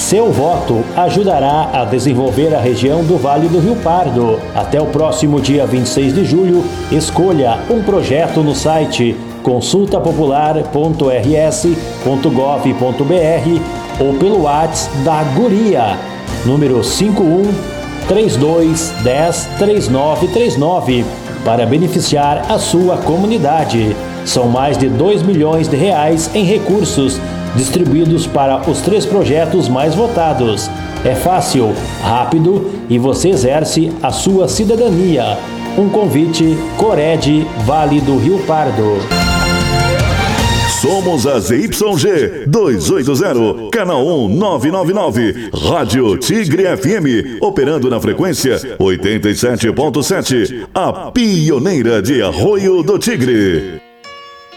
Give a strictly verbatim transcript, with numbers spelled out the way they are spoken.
Seu voto ajudará a desenvolver a região do Vale do Rio Pardo. Até o próximo dia vinte e seis de julho, escolha um projeto no site consulta popular ponto r s ponto gov ponto b r ou pelo WhatsApp da Guria, número cinco um, três dois, dez, três nove três nove, para beneficiar a sua comunidade. São mais de dois milhões de reais em recursos distribuídos para os três projetos mais votados. É fácil, rápido e você exerce a sua cidadania. Um convite, Cored, Vale do Rio Pardo. Somos a Z Y G duzentos e oitenta, canal um nove nove nove, Rádio Tigre F M, operando na frequência oitenta e sete ponto sete, a pioneira de Arroio do Tigre.